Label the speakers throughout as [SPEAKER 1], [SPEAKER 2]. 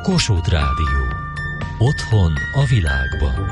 [SPEAKER 1] Kossuth Rádió. Otthon a világban.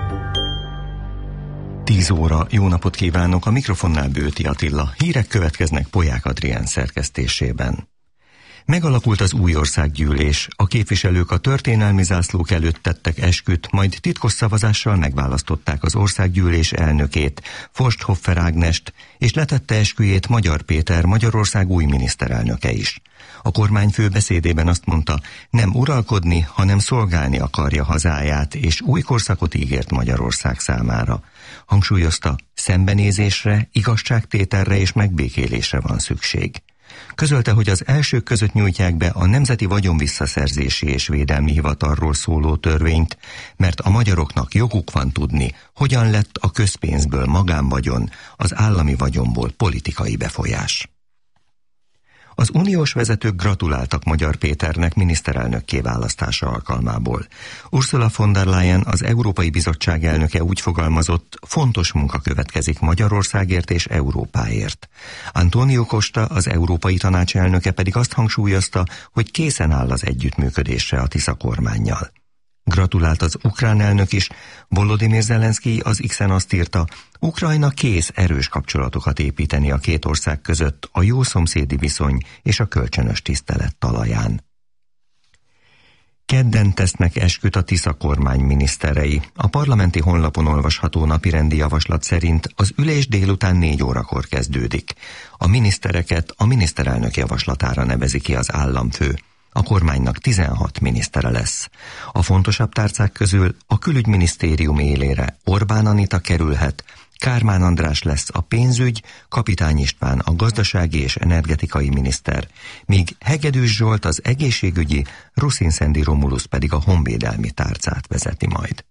[SPEAKER 2] 10 óra, jó napot kívánok, a mikrofonnál Bőti Attila. Hírek következnek Polyák Adrián szerkesztésében. Megalakult az új országgyűlés. A képviselők a történelmi zászlók előtt tettek esküt, majd titkos szavazással megválasztották az országgyűlés elnökét, Forsthoffer Ágnest, és letette esküjét Magyar Péter, Magyarország új miniszterelnöke is. A kormányfő beszédében azt mondta, nem uralkodni, hanem szolgálni akarja hazáját, és új korszakot ígért Magyarország számára. Hangsúlyozta, szembenézésre, igazságtételre és megbékélésre van szükség. Közölte, hogy az elsők között nyújtják be a Nemzeti Vagyonvisszaszerzési és Védelmi Hivatalról szóló törvényt, mert a magyaroknak joguk van tudni, hogyan lett a közpénzből magánvagyon, az állami vagyonból politikai befolyás. Az uniós vezetők gratuláltak Magyar Péternek miniszterelnökké választása alkalmából. Ursula von der Leyen, az Európai Bizottság elnöke úgy fogalmazott, fontos munka következik Magyarországért és Európáért. Antonio Costa, az Európai Tanács elnöke pedig azt hangsúlyozta, hogy készen áll az együttműködésre a Tisza kormánnyal. Gratulált az ukrán elnök is, Volodymyr Zelenszky az X-en azt írta, Ukrajna kész erős kapcsolatokat építeni a két ország között a jó szomszédi viszony és a kölcsönös tisztelet talaján. Kedden tesznek esküt a Tisza kormány miniszterei. A parlamenti honlapon olvasható napirendi javaslat szerint az ülés délután 4 órakor kezdődik. A minisztereket a miniszterelnök javaslatára nevezi ki az államfő. A kormánynak 16 minisztere lesz. A fontosabb tárcák közül a külügyminisztérium élére Orbán Anita kerülhet, Kármán András lesz a pénzügy, Kapitány István a gazdasági és energetikai miniszter, míg Hegedűs Zsolt az egészségügyi, Ruszin-Szendi Romulusz pedig a honvédelmi tárcát vezeti majd.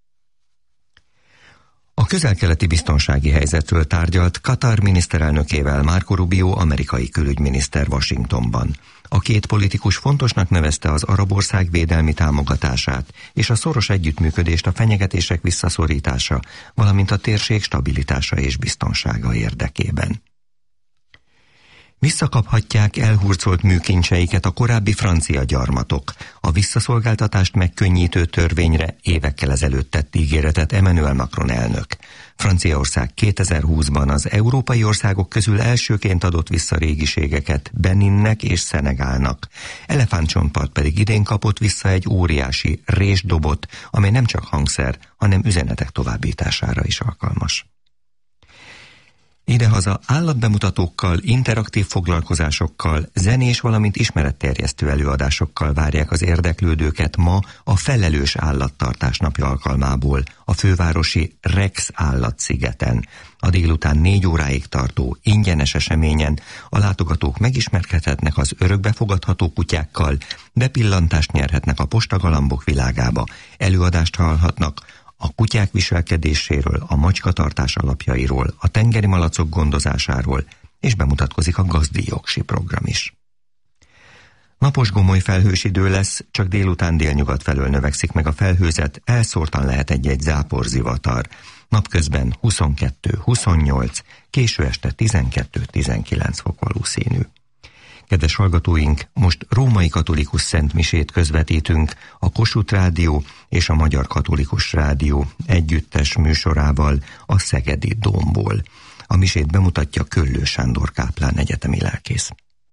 [SPEAKER 2] A közel-keleti biztonsági helyzetről tárgyalt Katar miniszterelnökével Marco Rubio amerikai külügyminiszter Washingtonban. A két politikus fontosnak nevezte az arab ország védelmi támogatását és a szoros együttműködést a fenyegetések visszaszorítása, valamint a térség stabilitása és biztonsága érdekében. Visszakaphatják elhurcolt műkincseiket a korábbi francia gyarmatok. A visszaszolgáltatást megkönnyítő törvényre évekkel ezelőtt tett ígéretet Emmanuel Macron elnök. Franciaország 2020-ban az európai országok közül elsőként adott vissza régiségeket Beninnek és Szenegálnak. Elefántcsontpart pedig idén kapott vissza egy óriási résdobot, amely nem csak hangszer, hanem üzenetek továbbítására is alkalmas. Idehaza állatbemutatókkal, interaktív foglalkozásokkal, zenés, valamint ismeretterjesztő előadásokkal várják az érdeklődőket ma a Felelős Állattartás napja alkalmából a fővárosi Rex állatszigeten. A délután 4 óráig tartó ingyenes eseményen a látogatók megismerkedhetnek az örökbefogadható kutyákkal, bepillantást nyerhetnek a postagalambok világába, előadást hallhatnak a kutyák viselkedéséről, a macskatartás alapjairól, a tengeri malacok gondozásáról, és bemutatkozik a gazdíjogsi program is. Napos gomoly felhős idő lesz, csak délután délnyugat felől növekszik meg a felhőzet, elszórtan lehet egy-egy záporzivatar. Napközben 22-28, késő este 12-19 fok valószínű. Kedves hallgatóink, most római katolikus szentmisét közvetítünk a Kossuth Rádió és a Magyar Katolikus Rádió együttes műsorával a Szegedi Dómból. A misét bemutatja Köllő Sándor káplán egyetemi lelkész.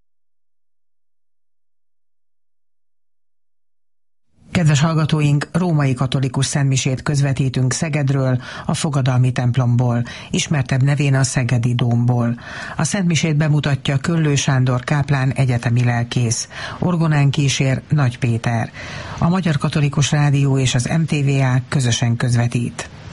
[SPEAKER 3] Kedves hallgatóink, római katolikus szentmisét közvetítünk Szegedről, a Fogadalmi templomból, ismertebb nevén a Szegedi Dómból. A szentmisét bemutatja Köllő Sándor káplán egyetemi lelkész. Orgonán kísér Nagy Péter. A Magyar Katolikus Rádió és az MTVA közösen közvetít.